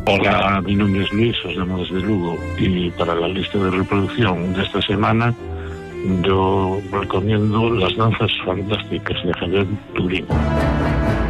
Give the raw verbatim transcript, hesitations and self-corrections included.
Hola, mi nombre es Luis, os llamo desde Lugo, y para la lista de reproducción de esta semana yo recomiendo Las danzas fantásticas de Javier Turín.